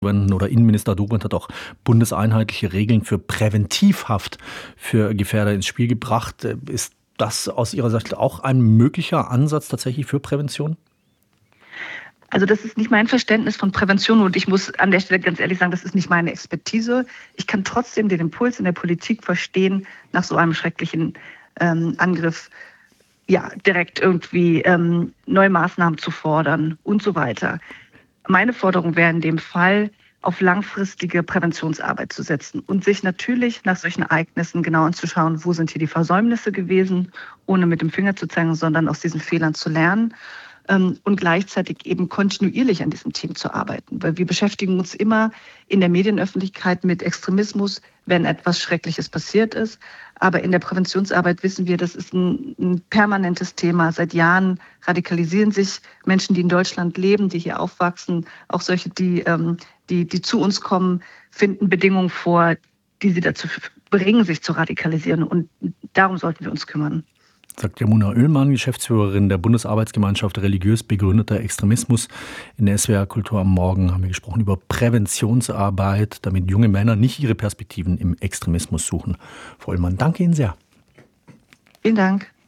Oder Innenminister Dobrindt hat auch bundeseinheitliche Regeln für Präventivhaft für Gefährder ins Spiel gebracht. Ist das aus Ihrer Sicht auch ein möglicher Ansatz tatsächlich für Prävention? Also das ist nicht mein Verständnis von Prävention und ich muss an der Stelle ganz ehrlich sagen, das ist nicht meine Expertise. Ich kann trotzdem den Impuls in der Politik verstehen, nach so einem schrecklichen Angriff direkt irgendwie neue Maßnahmen zu fordern und so weiter. Meine Forderung wäre in dem Fall, auf langfristige Präventionsarbeit zu setzen und sich natürlich nach solchen Ereignissen genau anzuschauen, wo sind hier die Versäumnisse gewesen, ohne mit dem Finger zu zeigen, sondern aus diesen Fehlern zu lernen und gleichzeitig eben kontinuierlich an diesem Team zu arbeiten. Weil wir beschäftigen uns immer in der Medienöffentlichkeit mit Extremismus, wenn etwas Schreckliches passiert ist. Aber in der Präventionsarbeit wissen wir, das ist ein permanentes Thema. Seit Jahren radikalisieren sich Menschen, die in Deutschland leben, die hier aufwachsen, auch solche, die zu uns kommen, finden Bedingungen vor, die sie dazu bringen, sich zu radikalisieren. Und darum sollten wir uns kümmern. Sagt Jamuna Oehlmann, Geschäftsführerin der Bundesarbeitsgemeinschaft Religiös begründeter Extremismus. In der SWR Kultur am Morgen haben wir gesprochen über Präventionsarbeit, damit junge Männer nicht ihre Perspektiven im Extremismus suchen. Frau Oehlmann, danke Ihnen sehr. Vielen Dank.